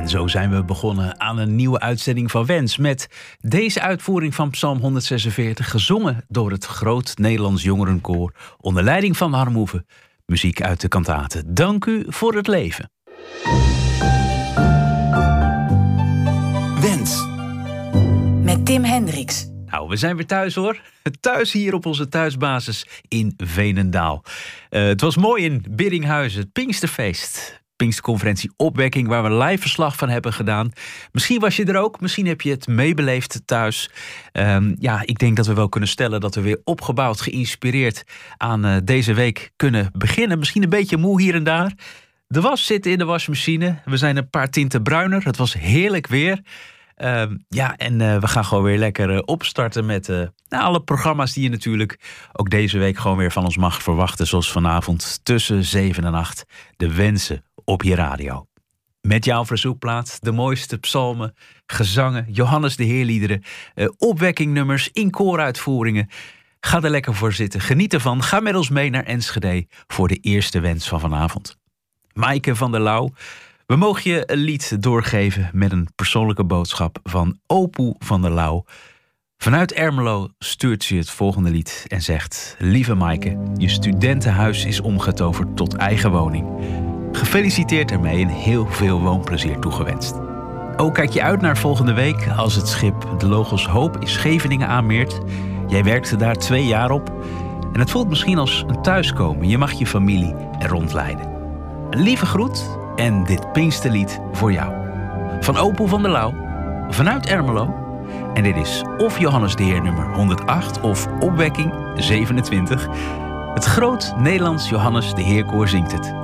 En zo zijn we begonnen aan een nieuwe uitzending van Wens met deze uitvoering van Psalm 146, gezongen door het Groot Nederlands Jongerenkoor onder leiding van Harm Hoeve. Muziek uit de kantate Dank u voor het leven. Wens met Tim Hendricks. Nou, we zijn weer thuis hoor. Thuis hier op onze thuisbasis in Veenendaal. Het was mooi in Biddinghuizen, het Pinksterfeest. Pinksterconferentie Opwekking, waar we live verslag van hebben gedaan. Misschien was je er ook, misschien heb je het meebeleefd thuis. Ik denk dat we wel kunnen stellen dat we weer opgebouwd, geïnspireerd aan deze week kunnen beginnen. Misschien een beetje moe hier en daar. De was zit in de wasmachine. We zijn een paar tinten bruiner. Het was heerlijk weer. We gaan gewoon weer lekker opstarten met alle programma's die je natuurlijk ook deze week gewoon weer van ons mag verwachten. Zoals vanavond tussen 7 en 8 de Wensen op je radio. Met jouw verzoekplaat, de mooiste psalmen, gezangen, Johannes de Heerliederen, opwekkingnummers, in kooruitvoeringen. Ga er lekker voor zitten, geniet ervan. Ga met ons mee naar Enschede voor de eerste wens van vanavond. Maaike van der Lauw. We mogen je een lied doorgeven met een persoonlijke boodschap van Opoe van der Lauw. Vanuit Ermelo stuurt ze het volgende lied en zegt: Lieve Maaike, je studentenhuis is omgetoverd tot eigen woning. Gefeliciteerd ermee en heel veel woonplezier toegewenst. Ook kijk je uit naar volgende week als het schip de Logos Hoop in Scheveningen aanmeert. Jij werkte daar 2 jaar op en het voelt misschien als een thuiskomen. Je mag je familie er rondleiden. Een lieve groet en dit Pinksterlied voor jou. Van Opoe van der Lauw, vanuit Ermelo. En dit is of Johannes de Heer nummer 108 of Opwekking 27. Het Groot Nederlands Johannes de Heerkoor zingt het.